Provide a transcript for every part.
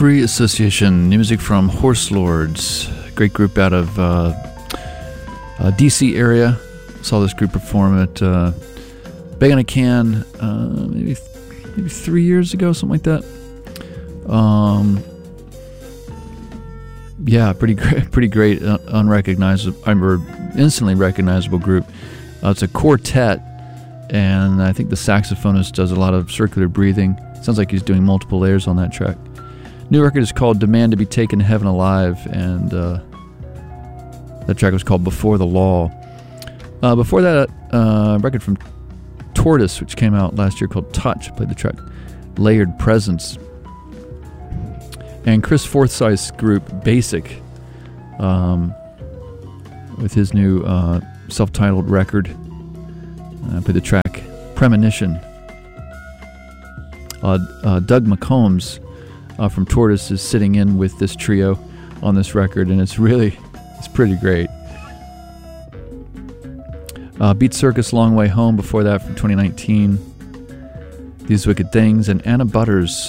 Free Association, new music from Horse Lords, great group out of DC area. Saw this group perform at Bang on a Can maybe 3 years ago, something like that. Yeah, pretty great, unrecognizable, instantly recognizable group. It's a quartet, and I think the saxophonist does a lot of circular breathing. Sounds like he's doing multiple layers on that track. New record is called Demand to be Taken to Heaven Alive, and that track was called Before the Law. Before that, a record from Tortoise, which came out last year, called Touch. I played the track Layered Presence. And Chris Forsyth's group, Basic, with his new self-titled record. I played the track Premonition. Doug McCombs from Tortoise is sitting in with this trio on this record, and it's pretty great. Beat Circus, Long Way Home before that from 2019. These Wicked Things, and Anna Butters.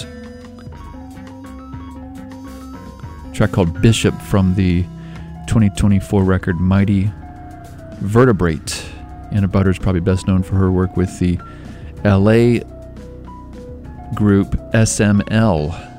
A track called Bishop from the 2024 record Mighty Vertebrate. Anna Butters probably best known for her work with the LA group SML.